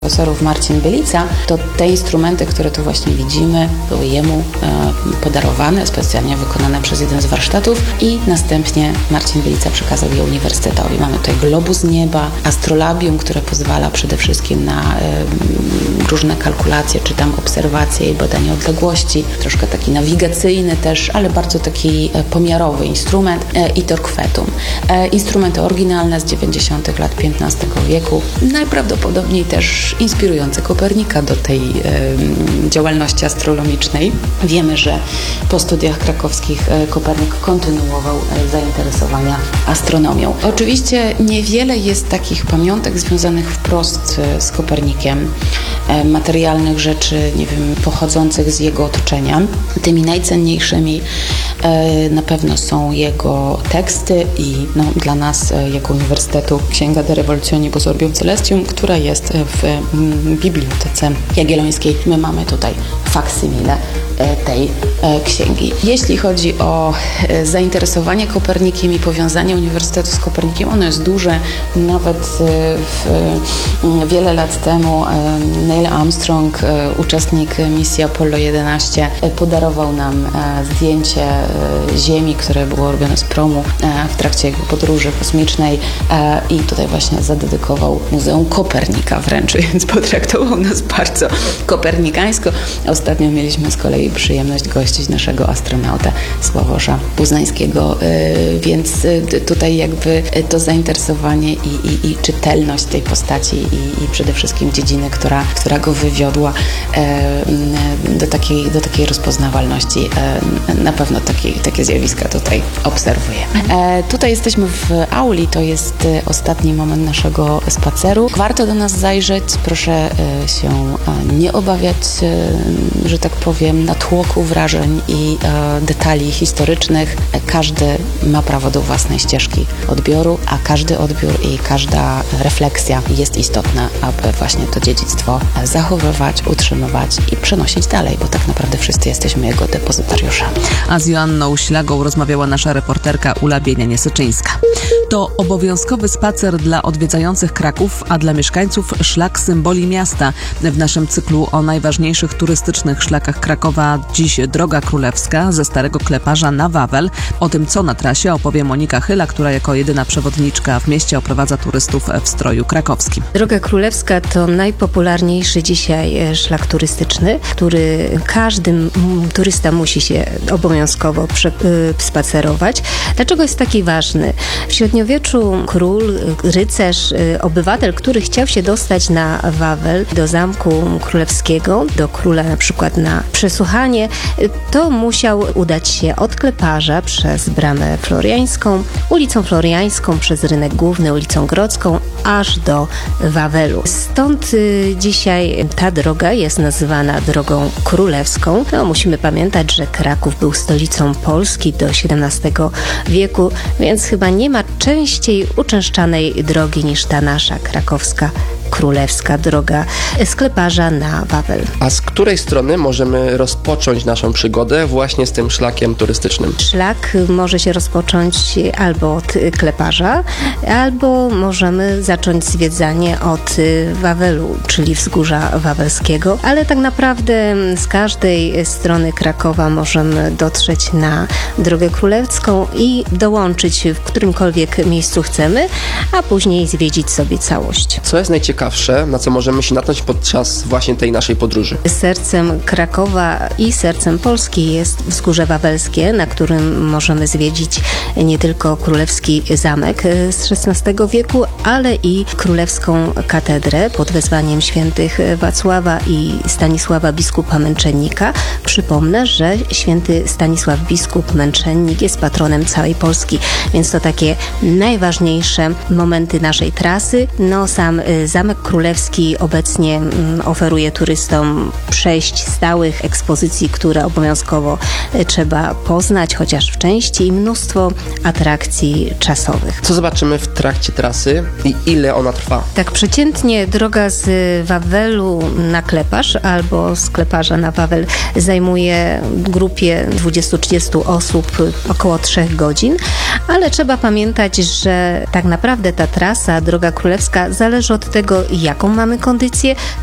profesorów Marcin Bylica, to te instrumenty, które tu właśnie widzimy, były jemu podarowane, specjalnie wykonane przez jeden z warsztatów i następnie Marcin Bylica przekazał je uniwersytetowi. Mamy tutaj globus nieba, astrolabium, które pozwala przede wszystkim na różne kalkulacje, czy tam obserwacje i badanie odległości, troszkę taki nawigacyjny też, ale bardzo taki pomiarowy instrument i torquetum. Instrumenty oryginalne z 90. lat XV wieku, najprawdopodobniej też inspirujące Kopernika do tej działalności astronomicznej. Wiemy, że po studiach krakowskich Kopernik kontynuował zainteresowania astronomią. Oczywiście niewiele jest takich pamiątek związanych wprost z Kopernikiem, materialnych rzeczy, nie wiem, pochodzących z jego otoczenia. Tymi najcenniejszymi na pewno są jego teksty i dla nas, jako Uniwersytetu, Księga De Revolutionibus Orbium Celestium, która jest w Bibliotece Jagiellońskiej. My mamy tutaj faksymile tej księgi. Jeśli chodzi o zainteresowanie Kopernikiem i powiązanie Uniwersytetu z Kopernikiem, ono jest duże. Nawet wiele lat temu Neil Armstrong, uczestnik misji Apollo 11, podarował nam zdjęcie Ziemi, które było robione z promu w trakcie jego podróży kosmicznej i tutaj właśnie zadedykował Muzeum Kopernika wręcz, więc potraktował nas bardzo kopernikańsko. Ostatnio mieliśmy z kolei przyjemność gościć naszego astronauta Sławosa Puznańskiego, więc tutaj jakby to zainteresowanie i czytelność tej postaci i przede wszystkim dziedziny, która go wywiodła do takiej rozpoznawalności, na pewno takie zjawiska tutaj obserwujemy. Tutaj jesteśmy w auli, to jest ostatni moment naszego spaceru. Warto do nas zajrzeć, proszę się nie obawiać, że tak powiem, natłoku wrażeń i detali historycznych. Każdy ma prawo do własnej ścieżki odbioru, a każdy odbiór i każda refleksja jest istotna, aby właśnie to dziedzictwo zachowywać, utrzymywać i przenosić dalej, bo tak naprawdę wszyscy jesteśmy jego depozytariuszami. A z Joanną Ślagą rozmawiała nasza reporterka Ula Bienianie-Syczyńska. To obowiązkowy spacer dla odwiedzających Kraków, a dla mieszkańców szlak symboli miasta. W naszym cyklu o najważniejszych turystycznych szlakach Krakowa dziś Droga Królewska ze Starego Kleparza na Wawel. O tym, co na trasie, opowie Monika Chyla, która jako jedyna przewodniczka w mieście oprowadza turystów w stroju krakowskim. Droga Królewska to najpopularniejszy dzisiaj szlak turystyczny, który każdy turysta musi się obowiązkowo spacerować. Dlaczego jest taki ważny? W średniowieczu król, rycerz, obywatel, który chciał się dostać na Wawel, do Zamku Królewskiego, do króla na przykład na przesłuchanie, to musiał udać się od Kleparza przez Bramę Floriańską, ulicą Floriańską, przez Rynek Główny, ulicą Grodzką, aż do Wawelu. Stąd dzisiaj ta droga jest nazywana Drogą Królewską. Musimy pamiętać, że Kraków był stolicą Polski do XVII wieku, więc chyba nie ma częściej uczęszczanej drogi niż ta nasza krakowska królewska droga z Kleparza na Wawel. A z której strony możemy rozpocząć naszą przygodę właśnie z tym szlakiem turystycznym? Szlak może się rozpocząć albo od Kleparza, albo możemy zacząć zwiedzanie od Wawelu, czyli Wzgórza Wawelskiego, ale tak naprawdę z każdej strony Krakowa możemy dotrzeć na Drogę Królewską i dołączyć w którymkolwiek miejscu chcemy, a później zwiedzić sobie całość. Co jest najciekawsze, na co możemy się natknąć podczas właśnie tej naszej podróży? Sercem Krakowa i sercem Polski jest Wzgórze Wawelskie, na którym możemy zwiedzić nie tylko królewski zamek z XVI wieku, ale i królewską katedrę pod wezwaniem świętych Wacława i Stanisława biskupa męczennika. Przypomnę, że święty Stanisław biskup męczennik jest patronem całej Polski, więc to takie najważniejsze momenty naszej trasy. Sam Zamek Królewski obecnie oferuje turystom 6 stałych ekspozycji, które obowiązkowo trzeba poznać, chociaż w części, i mnóstwo atrakcji czasowych. Co zobaczymy w trakcie trasy i ile ona trwa? Tak przeciętnie droga z Wawelu na Kleparz albo z Kleparza na Wawel zajmuje grupie 20-30 osób około 3 godzin, ale trzeba pamiętać, że tak naprawdę ta trasa, Droga Królewska, zależy od tego, jaką mamy kondycję,